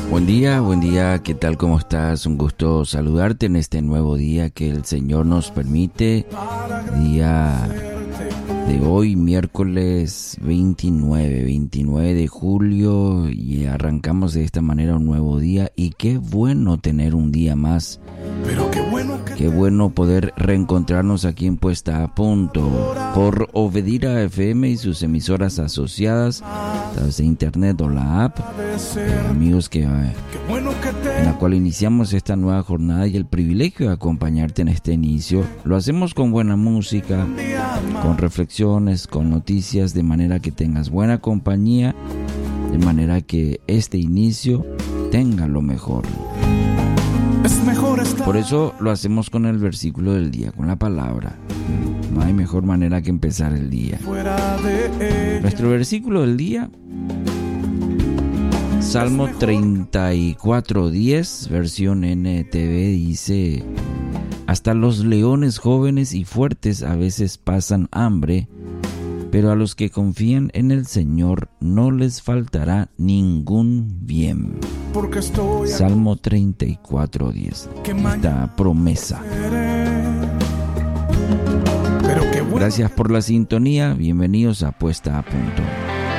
Buen día, ¿qué tal? ¿Cómo estás? Un gusto saludarte en este nuevo día que el Señor nos permite, día de hoy, miércoles 29 de julio, y arrancamos de esta manera un nuevo día, y qué bueno tener un día más. Pero qué bueno poder reencontrarnos aquí en Puesta a Punto por Obedira FM y sus emisoras asociadas, a través de internet o la app. Amigos, en la cual iniciamos esta nueva jornada y el privilegio de acompañarte en este inicio. Lo hacemos con buena música, con reflexiones, con noticias, de manera que tengas buena compañía, de manera que este inicio tenga lo mejor. Por eso lo hacemos con el versículo del día, con la palabra. No hay mejor manera que empezar el día. Nuestro versículo del día, Salmo 34:10, versión NTV, dice: hasta los leones jóvenes y fuertes a veces pasan hambre, pero a los que confían en el Señor no les faltará ningún bien. Salmo 34:10. Esta promesa. Gracias por la sintonía. Bienvenidos a Puesta a Punto.